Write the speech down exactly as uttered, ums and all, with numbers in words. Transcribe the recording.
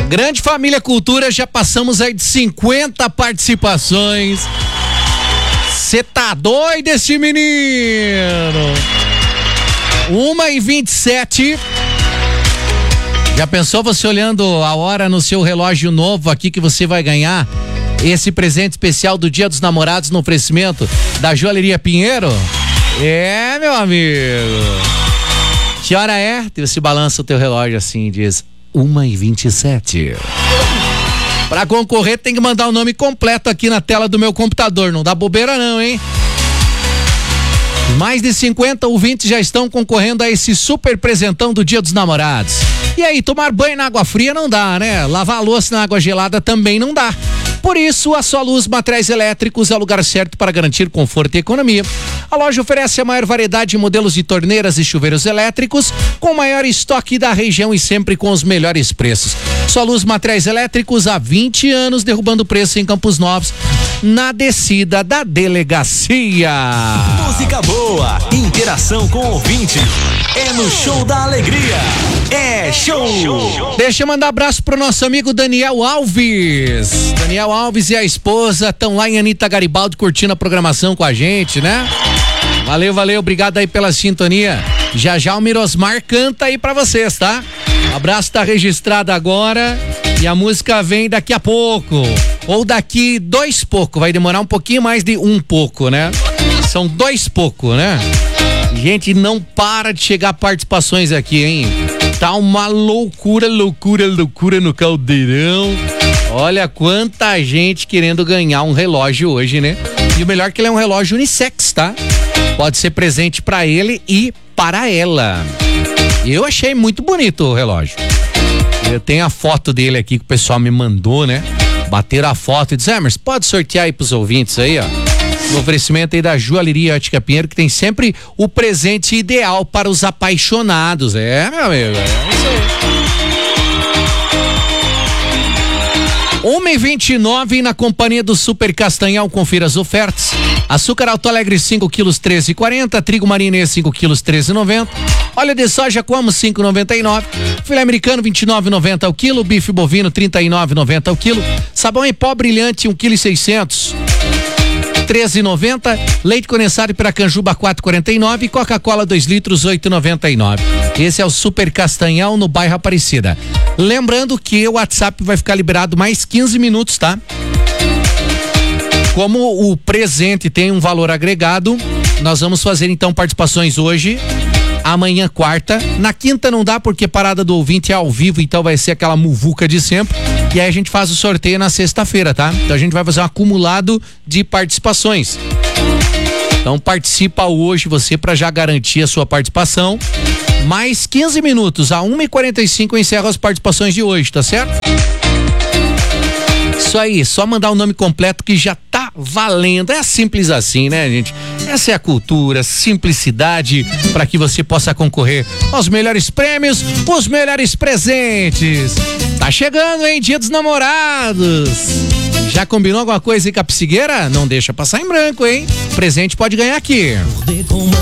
Grande Família Cultura, já passamos aí de cinquenta participações. Cê tá doido esse menino? uma e vinte e sete. Já pensou você olhando a hora no seu relógio novo aqui que você vai ganhar esse presente especial do Dia dos Namorados no oferecimento da Joalheria Pinheiro? É, meu amigo. Que hora é? Você balança o teu relógio assim e diz uma e vinte e sete. Pra concorrer tem que mandar o nome completo aqui na tela do meu computador, não dá bobeira não, hein? Mais de cinquenta ouvintes já estão concorrendo a esse super presentão do Dia dos Namorados. E aí, tomar banho na água fria não dá, né? Lavar a louça na água gelada também não dá. Por isso, a Soluz Materiais Elétricos é o lugar certo para garantir conforto e economia. A loja oferece a maior variedade de modelos de torneiras e chuveiros elétricos, com o maior estoque da região e sempre com os melhores preços. Soluz Materiais Elétricos há vinte anos, derrubando preço em Campos Novos, na descida da delegacia. Música boa, interação com o ouvinte. É no Show da Alegria. É show. Deixa eu mandar um abraço pro nosso amigo Daniel Alves. Daniel Alves e a esposa estão lá em Anitta Garibaldi curtindo a programação com a gente, né? Valeu, valeu, obrigado aí pela sintonia. Já já o Mirosmar canta aí pra vocês, tá? O abraço tá registrado agora e a música vem daqui a pouco. Ou daqui dois pouco, vai demorar um pouquinho mais de um pouco, né? São dois pouco, né? Gente, não para de chegar participações aqui, hein? Tá uma loucura, loucura, loucura no caldeirão. Olha quanta gente querendo ganhar um relógio hoje, né? E o melhor é que ele é um relógio unissex, tá? Pode ser presente pra ele e para ela. Eu achei muito bonito o relógio. Eu tenho a foto dele aqui que o pessoal me mandou, né? Bateram a foto e disseram, Emerson, pode sortear aí pros ouvintes aí, ó. O oferecimento aí da Joalheria Ótica Pinheiro, que tem sempre o presente ideal para os apaixonados. É, meu amigo, é isso aí. uma e vinte e nove na companhia do Super Castanhal, confira as ofertas. Açúcar Alto Alegre cinco quilos treze e quarenta, trigo marinês cinco quilos treze e noventa, óleo de soja como cinco e noventa e nove, filé americano vinte e nove e noventa ao quilo, bife bovino trinta e nove e noventa ao quilo, sabão em pó brilhante um quilo e seiscentos, treze e noventa, leite condensado para Canjuba quatro e quarenta e nove, Coca-Cola dois litros oito e noventa e nove. Esse é o Super Castanhal no bairro Aparecida. Lembrando que o WhatsApp vai ficar liberado mais quinze minutos, tá? Como o presente tem um valor agregado, nós vamos fazer então participações hoje, amanhã quarta, na quinta não dá porque parada do ouvinte é ao vivo, então vai ser aquela muvuca de sempre, e aí a gente faz o sorteio na sexta-feira, tá? Então a gente vai fazer um acumulado de participações. Então participa hoje você para já garantir a sua participação. Mais quinze minutos, a uma e quarenta e cinco eu encerro as participações de hoje, tá certo? Isso aí, só mandar o nome completo que já tá valendo. É simples assim, né, gente? Essa é a cultura, simplicidade, para que você possa concorrer aos melhores prêmios, os melhores presentes. Tá chegando, hein? Dia dos Namorados. Já combinou alguma coisa aí com a Psigueira? Não deixa passar em branco, hein? Presente pode ganhar aqui.